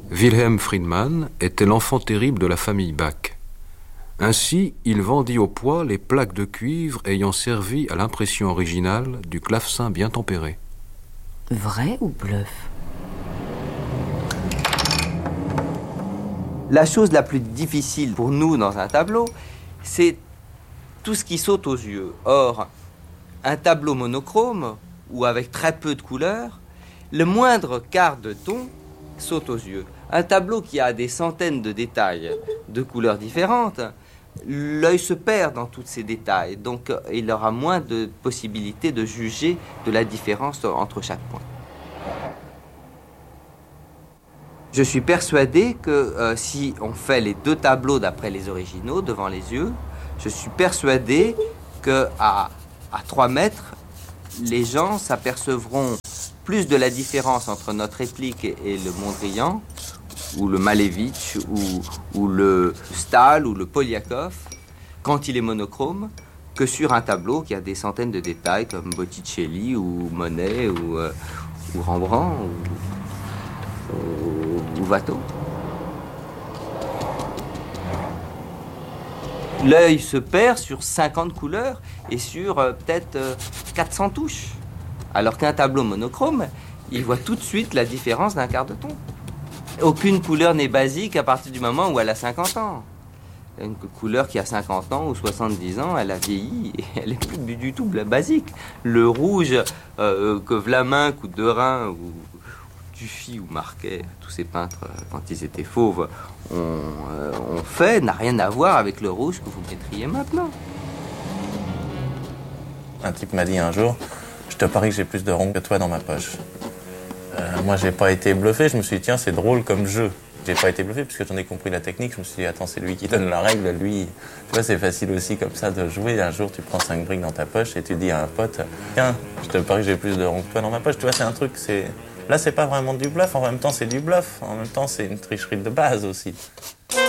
Wilhelm Friedmann était l'enfant terrible de la famille Bach. Ainsi, il vendit au poids les plaques de cuivre ayant servi à l'impression originale du clavecin bien tempéré. Vrai ou bluff? La chose la plus difficile pour nous dans un tableau, c'est tout ce qui saute aux yeux. Or, un tableau monochrome, ou avec très peu de couleurs, le moindre quart de ton saute aux yeux. Un tableau qui a des centaines de détails de couleurs différentes, l'œil se perd dans tous ces détails, donc il aura moins de possibilités de juger de la différence entre chaque point. Je suis persuadé que si on fait les deux tableaux d'après les originaux devant les yeux, je suis persuadé qu'à 3 mètres, les gens s'apercevront plus de la différence entre notre réplique et le Mondrian, ou le Malevich, ou le Stahl, ou le Poliakov, quand il est monochrome, que sur un tableau qui a des centaines de détails, comme Botticelli, ou Monet, ou Rembrandt, ou Watteau. L'œil se perd sur 50 couleurs et sur peut-être 400 touches. Alors qu'un tableau monochrome, il voit tout de suite la différence d'un quart de ton. Aucune couleur n'est basique à partir du moment où elle a 50 ans. Une couleur qui a 50 ans ou 70 ans, elle a vieilli et elle n'est plus du tout basique. Le rouge que Vlaminck ou Derain ou Dufy ou Marquet, tous ces peintres, quand ils étaient fauves, ont fait, n'a rien à voir avec le rouge que vous mettriez maintenant. Un type m'a dit un jour, je te parie que j'ai plus de ronds que toi dans ma poche. Moi, j'ai pas été bluffé, je me suis dit, tiens, c'est drôle comme jeu. J'ai pas été bluffé parce que j'en ai compris la technique, je me suis dit, attends, c'est lui qui donne la règle, lui. Tu vois, c'est facile aussi comme ça de jouer. Un jour, tu prends 5 briques dans ta poche et tu dis à un pote, tiens, je te parie que j'ai plus de ronds que toi dans ma poche. Tu vois, c'est un truc, Là, c'est pas vraiment du bluff, en même temps, c'est du bluff. En même temps, c'est une tricherie de base aussi.